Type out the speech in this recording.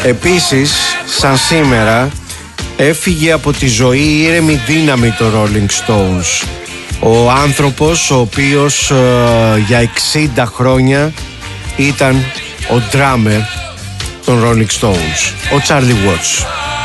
Επίσης, σαν σήμερα, έφυγε από τη ζωή η ήρεμη δύναμη των Rolling Stones. Ο άνθρωπος ο οποίος για 60 χρόνια ήταν ο drummer των Rolling Stones, ο Charlie Watts.